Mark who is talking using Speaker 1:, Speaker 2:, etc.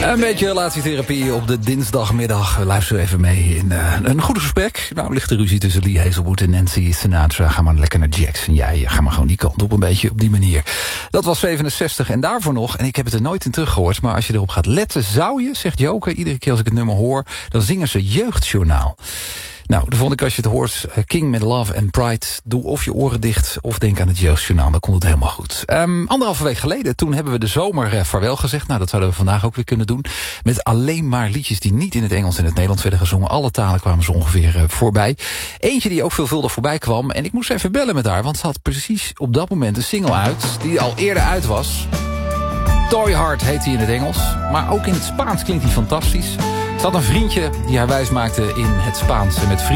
Speaker 1: Een beetje relatietherapie op de dinsdagmiddag. Luister even mee in een goed gesprek. Nou, ligt de ruzie tussen Lee Hazelwood en Nancy Sinatra. Ga maar lekker naar Jackson. Jij ga maar gewoon die kant op, een beetje op die manier. Dat was 67 en daarvoor nog, en ik heb het er nooit in teruggehoord, maar als je erop gaat letten, zou je, zegt Joke, iedere keer als ik het nummer hoor, dan zingen ze Jeugdjournaal. Nou, dan vond ik als je het hoort, King met Love and Pride, doe of je oren dicht of denk aan het Jeugdjournaal, dan komt het helemaal goed. 1,5 week geleden, toen hebben we de zomer vaarwel gezegd. Nou, dat zouden we vandaag ook weer kunnen doen. Met alleen maar liedjes die niet in het Engels en in het Nederlands werden gezongen. Alle talen kwamen zo ongeveer voorbij. Eentje die ook veelvuldig voorbij kwam. En ik moest even bellen met haar, want ze had precies op dat moment een single uit, die al eerder uit was. Toy Heart heet hij in het Engels, maar ook in het Spaans klinkt hij fantastisch. Ze had een vriendje die haar wijs maakte in het Spaans en met